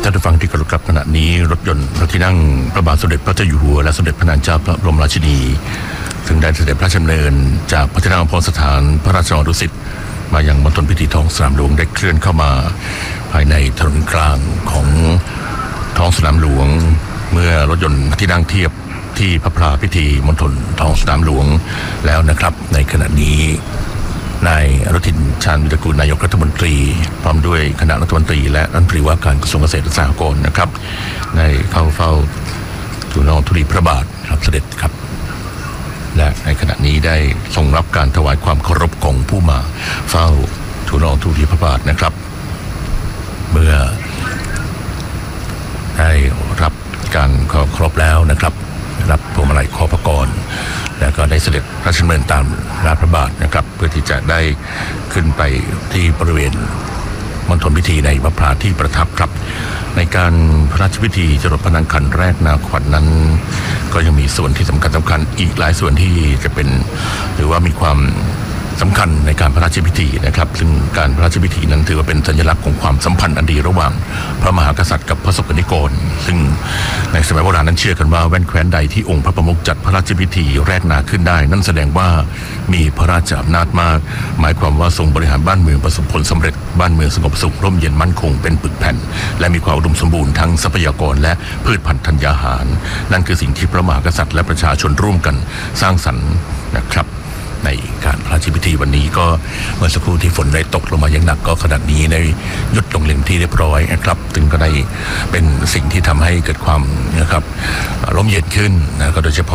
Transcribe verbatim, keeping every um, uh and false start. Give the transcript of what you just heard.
ท่านผู้ฟังที่เคารพครับขณะนี้รถยนต์พระที่นั่งพระบาทสมเด็จพระเจ้าอยู่หัวและสมเด็จพระนางเจ้าพระบรมราชินีซึ่งได้เสด็จพระราชดำเนินจากพระที่นั่งอภรสถานพระราชวังดุสิตมายังมณฑลพิธีท้องสนามหลวงได้เคลื่อนเข้ามาภายในถนนกลางของท้องสนามหลวงเมื่อรถยนต์พระที่นั่งเทียบที่พระพลาพิธีมณฑลท้องสนามหลวงแล้วนะครับในขณะนี้นายอนุทินชาญวิรากูลนายกรัฐมนตรีพร้อมด้วยคณะรัฐมนตรีและรัฐมนตรีว่าการกระทรวงเกษตรและสหกรณ์นะครับได้เข้าเฝ้าทูลละอองธุลีพระบาทรับเสด็จครับและในขณะนี้ได้ทรงรับการถวายความเคารพของผู้มาเฝ้าทูลละอองธุลีพระบาทนะครับเมื่อได้รับการเคารพแล้วนะครับรับพวงมาลัยขอพระกรแล้วก็ได้เสด็จพระราชดำเนินตามราพระบาทนะครับเพื่อที่จะได้ขึ้นไปที่บริเวณมณฑลพิธีในพระพลาที่ประทับครับในการพระราชพิธีจรดพระนางคันแรกนาขวัญ นั้นก็ยังมีส่วนที่สำคัญสำคัญอีกหลายส่วนที่จะเป็นหรือว่ามีความสำคัญในการพระราชพิธีนะครับซึ่งการพระราชพิธีนั้นถือว่าเป็นสัญลักษณ์ของความสัมพันธ์อันดีระหว่างพระมหากษัตริย์กับพระสกนิกรซึ่งในสมัยโบราณนั้นเชื่อกันว่าแว่นแคว้นใดที่องค์พระประมุขจัดพระราชพิธีแรกนาขึ้นได้นั่นแสดงว่ามีพระราชอำนาจมากหมายความว่าทรงบริหารบ้านเมืองประสบผลสำเร็จบ้านเมืองสงบสุขร่มเย็นมั่นคงเป็นปึกแผ่นและมีความอุดมสมบูรณ์ทั้งทรัพยากรและพืชพันธุ์ธัญญาหารนั่นคือสิ่งที่พระมหากษัตริย์และประชาชนร่วมกันสร้างสรรค์นะครับในการพระราชพิธีวันนี้ก็เมื่อสักครู่ที่ฝนได้ตกลงมาอย่างหนักก็ขนาดนี้ในหยุดลงเล็มที่เรียบร้อยนะครับถึงก็ได้เป็นสิ่งที่ทำให้เกิดความนะครับร่มเย็นขึ้นนะก็โดยเฉพาะ